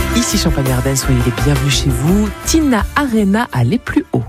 Ici Champagne-Ardenne, soyez les bienvenus chez vous. Tina Arena allait plus haut.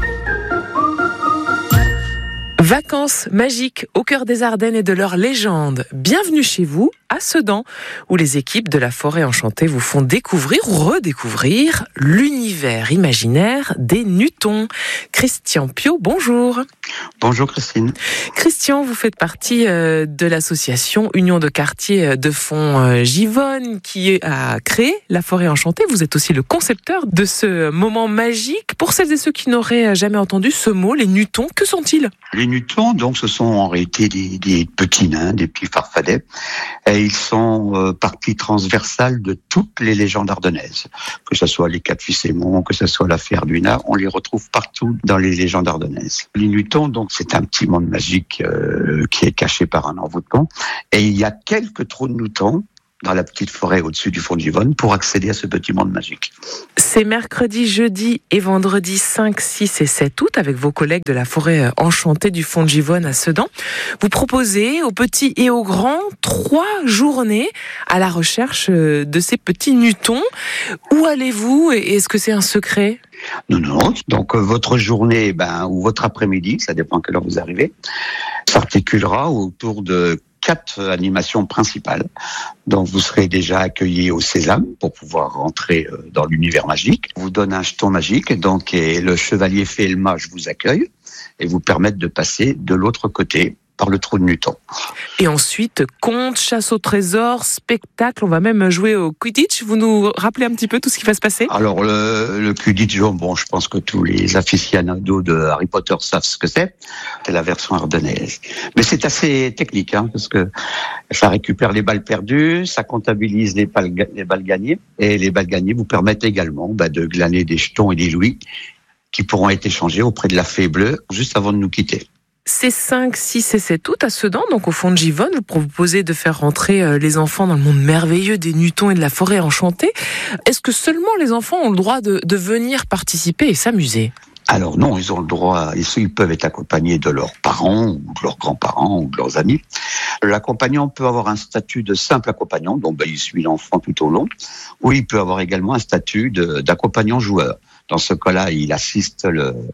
Vacances magiques au cœur des Ardennes et de leur légende. Bienvenue chez vous à Sedan, où les équipes de la Forêt Enchantée vous font découvrir ou redécouvrir l'univers imaginaire des Nutons. Christian Piot, bonjour. Bonjour Christine. Christian, vous faites partie de l'association Union de quartier de Font-Givonne qui a créé la Forêt Enchantée. Vous êtes aussi le concepteur de ce moment magique. Pour celles et ceux qui n'auraient jamais entendu ce mot, les Nutons, que sont-ils ? Les Nutons, donc, ce sont en réalité des petits nains, des petits farfadets. Et ils sont partie transversale de toutes les légendes ardennaises. Que ce soit les Quatre Fils Aymon, que ce soit l'affaire du nain, on les retrouve partout dans les légendes ardennaises. Les Nutons, donc, c'est un petit monde magique qui est caché par un envoûtement. Et il y a quelques trous de Nutons dans la petite forêt au-dessus du Font-Givonne pour accéder à ce petit monde magique. C'est mercredi, jeudi et vendredi 5, 6 et 7 août avec vos collègues de la Forêt Enchantée du Font-Givonne à Sedan. Vous proposez aux petits et aux grands 3 journées à la recherche de ces petits Nutons. Où allez-vous et est-ce que c'est un secret ? Non. Donc votre journée ou votre après-midi, ça dépend à quelle heure vous arrivez, s'articulera autour de 4 animations principales. Donc vous serez déjà accueillis au Sésame pour pouvoir rentrer dans l'univers magique. On vous donne un jeton magique, donc et le chevalier fée et le mage vous accueillent et vous permettent de passer de l'autre côté par le trou de Nuton. Et ensuite, contes, chasse au trésor, spectacle, on va même jouer au Quidditch. Vous nous rappelez un petit peu tout ce qui va se passer ? Alors le Quidditch, je pense que tous les aficionados de Harry Potter savent ce que c'est. C'est la version ardennaise. Mais c'est assez technique, parce que ça récupère les balles perdues, ça comptabilise les balles gagnées, et les balles gagnées vous permettent également de glaner des jetons et des louis qui pourront être échangés auprès de la fée bleue juste avant de nous quitter. C'est 5, 6 et 7 août à Sedan, donc au Font-Givonne. Vous proposez de faire rentrer les enfants dans le monde merveilleux des Nutons et de la Forêt Enchantée. Est-ce que seulement les enfants ont le droit de venir participer et s'amuser ? Alors non, ils ont le droit, ils peuvent être accompagnés de leurs parents, ou de leurs grands-parents, ou de leurs amis. L'accompagnant peut avoir un statut de simple accompagnant, donc il suit l'enfant tout au long, ou il peut avoir également un statut d'accompagnant joueur. Dans ce cas-là, il assiste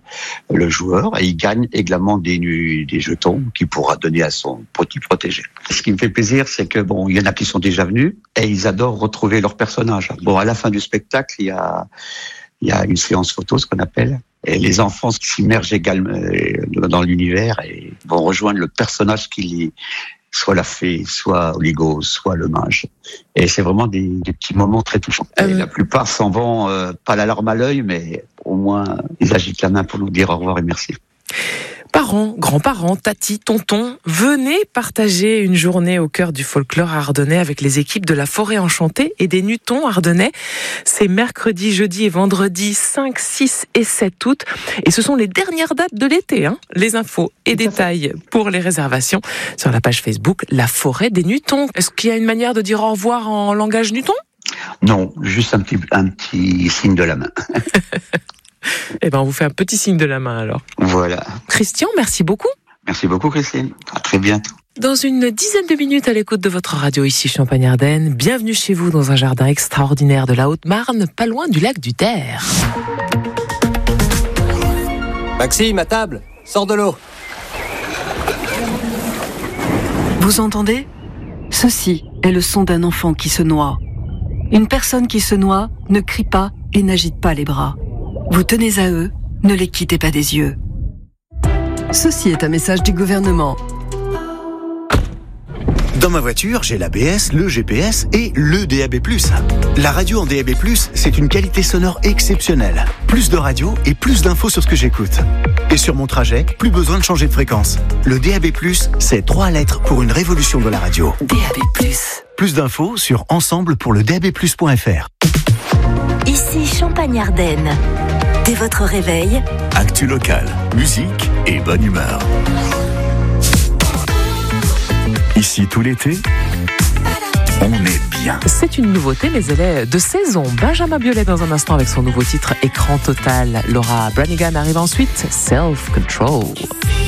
le joueur et il gagne également des jetons qu'il pourra donner à son petit protégé. Ce qui me fait plaisir, c'est que il y en a qui sont déjà venus et ils adorent retrouver leur personnage. À la fin du spectacle, il y a une séance photo, ce qu'on appelle, et les enfants s'immergent également dans l'univers et vont rejoindre le personnage qui soit la fée, soit Oligo, soit le mage. Et c'est vraiment des petits moments très touchants. Et la plupart s'en vont, pas la larme à l'œil, mais au moins ils agitent la main pour nous dire au revoir et merci. Parents, grands-parents, tatis, tontons, venez partager une journée au cœur du folklore ardennais avec les équipes de la Forêt Enchantée et des Nutons ardennais. C'est mercredi, jeudi et vendredi 5, 6 et 7 août. Et ce sont les dernières dates de l'été. Les infos et détails pour les réservations sur la page Facebook La Forêt des Nutons. Est-ce qu'il y a une manière de dire au revoir en langage Nuton ? Non, juste un petit signe de la main. On vous fait un petit signe de la main alors. Voilà. Christian, merci beaucoup. Merci beaucoup Christine. À très bientôt. Dans une dizaine de minutes à l'écoute de votre radio ici Champagne-Ardenne, bienvenue chez vous dans un jardin extraordinaire de la Haute-Marne, pas loin du lac du Ter. Maxime, à table, sors de l'eau. Vous entendez ? Ceci est le son d'un enfant qui se noie. Une personne qui se noie ne crie pas et n'agite pas les bras. Vous tenez à eux, ne les quittez pas des yeux. Ceci est un message du gouvernement. Dans ma voiture, j'ai l'ABS, le GPS et le DAB+. La radio en DAB+, c'est une qualité sonore exceptionnelle. Plus de radio et plus d'infos sur ce que j'écoute. Et sur mon trajet, plus besoin de changer de fréquence. Le DAB+, c'est 3 lettres pour une révolution de la radio. DAB+. Plus d'infos sur ensemble-pour-le-DAB+.fr. Ici Champagne-Ardenne. Dès votre réveil, Actu locale, musique et bonne humeur. Ici tout l'été, on est bien. C'est une nouveauté, mais elle est de saison. Benjamin Biolay dans un instant avec son nouveau titre Écran Total. Laura Branigan arrive ensuite, Self Control.